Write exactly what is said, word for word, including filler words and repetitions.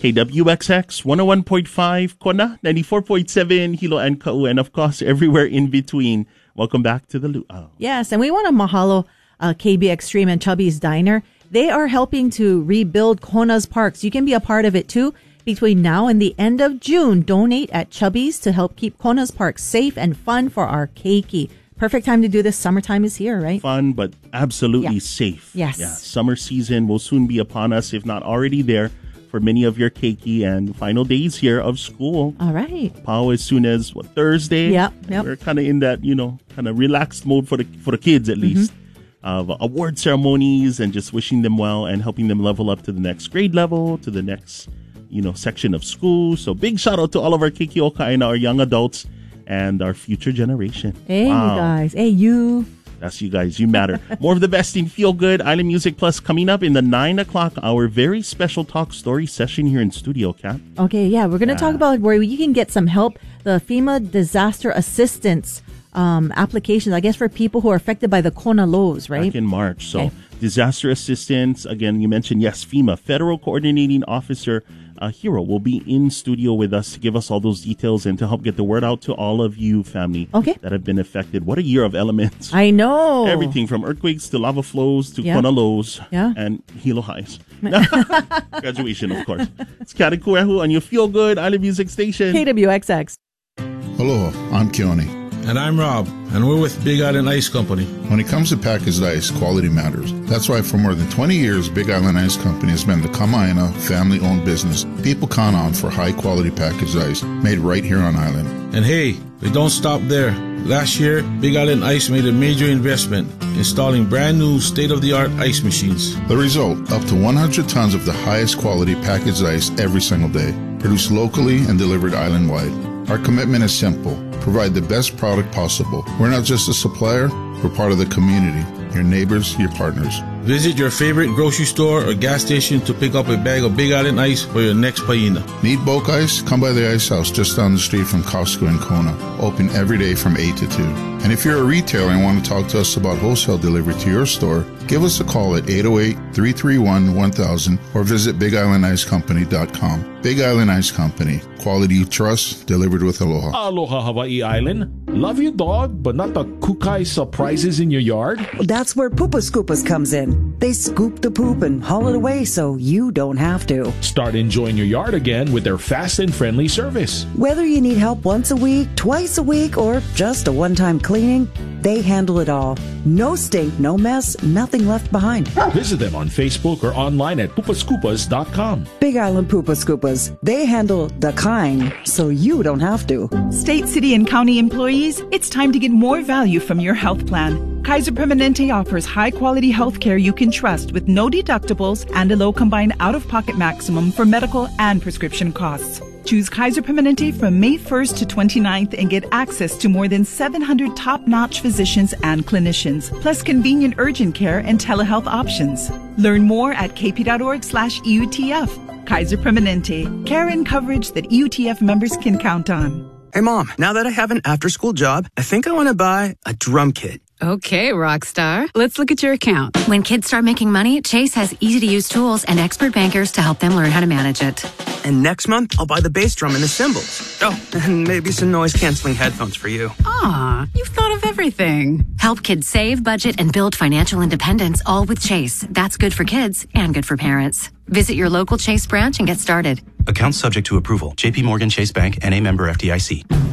K W X X one oh one point five, Kona, ninety-four point seven, Hilo and Kau, and of course, everywhere in between. Welcome back to the Luau. Yes, and we want to mahalo uh, K B Extreme and Chubby's Diner. They are helping to rebuild Kona's parks. You can be a part of it too. Between now and the end of June, donate at Chubby's to help keep Kona's parks safe and fun for our keiki. Perfect time to do this. Summertime is here, right? Fun, but absolutely yeah. safe. Yes. Yeah, summer season will soon be upon us, if not already there, for many of your keiki and final days here of school. All right. Pau as soon as, what, Thursday? Yep, yep. We're kind of in that, you know, kind of relaxed mode for the for the kids at least. Mm-hmm. Of award ceremonies and just wishing them well and helping them level up to the next grade level, to the next, you know, section of school. So big shout out to all of our Kikioka and our young adults and our future generation. Hey, wow. You guys. Hey, you. That's you guys. You matter. More of the best in Feel Good Island Music Plus coming up in the nine o'clock hour. Very special talk story session here in studio, Kat. Okay, yeah. We're going to yeah. talk about where you can get some help. The FEMA Disaster Assistance Um, applications, I guess, for people who are affected by the Kona lows, right? Back in March. So, okay. Disaster assistance. Again, you mentioned, yes, FEMA, Federal Coordinating Officer uh, Hero will be in studio with us to give us all those details and to help get the word out to all of you, family, okay. that have been affected. What a year of elements. I know. Everything from earthquakes to lava flows to yeah. Kona lows yeah. and Hilo highs. Graduation, of course. It's Kat and Kuehu on your Feel Good Island Music Station. K W X X. Aloha, I'm Keone. And I'm Rob, and we're with Big Island Ice Company. When it comes to packaged ice, quality matters. That's why for more than twenty years, Big Island Ice Company has been the Kama'aina family-owned business people count on for high-quality packaged ice made right here on island. And hey, they don't stop there. Last year, Big Island Ice made a major investment, installing brand new state-of-the-art ice machines. The result, up to one hundred tons of the highest quality packaged ice every single day, produced locally and delivered island-wide. Our commitment is simple. Provide the best product possible. We're not just a supplier, we're part of the community, your neighbors, your partners. Visit your favorite grocery store or gas station to pick up a bag of Big Island Ice for your next paina. Need bulk ice? Come by the Ice House just down the street from Costco in Kona. Open every day from eight to two. And if you're a retailer and want to talk to us about wholesale delivery to your store, give us a call at eight oh eight, three three one, one thousand or visit big island ice company dot com. Big Island Ice Company. Quality you trust, delivered with aloha. Aloha, Hawaii Island. Love your dog, but not the kukai surprises in your yard? That's where Poopa Scoopas comes in. They scoop the poop and haul it away so you don't have to. Start enjoying your yard again with their fast and friendly service. Whether you need help once a week, twice a week, or just a one-time cleaning, they handle it all. No stink, no mess, nothing left behind. Visit them on Facebook or online at poopa scoopas dot com. Big Island Poopa Scoopas. They handle the kind so you don't have to. State, city, and county employees, it's time to get more value from your health plan. Kaiser Permanente offers high-quality health care you can trust with no deductibles and a low combined out-of-pocket maximum for medical and prescription costs. Choose Kaiser Permanente from May first to twenty-ninth and get access to more than seven hundred top-notch physicians and clinicians, plus convenient urgent care and telehealth options. Learn more at kp.org slash EUTF. Kaiser Permanente, care and coverage that E U T F members can count on. Hey, Mom, now that I have an after-school job, I think I want to buy a drum kit. Okay, Rockstar. Let's look at your account. When kids start making money, Chase has easy-to-use tools and expert bankers to help them learn how to manage it. And next month, I'll buy the bass drum and the cymbals. Oh, and maybe some noise-canceling headphones for you. Aw, you've thought of everything. Help kids save, budget, and build financial independence, all with Chase. That's good for kids and good for parents. Visit your local Chase branch and get started. Account subject to approval. J P Morgan Chase Bank, N A member F D I C.